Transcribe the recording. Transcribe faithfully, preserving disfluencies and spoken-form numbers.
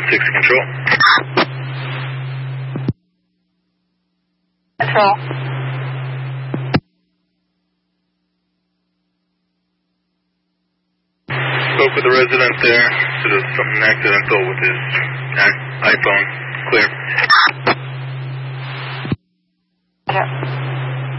six control. Control. Spoke with the resident there. Said there's something accidental with his iPhone. Clear.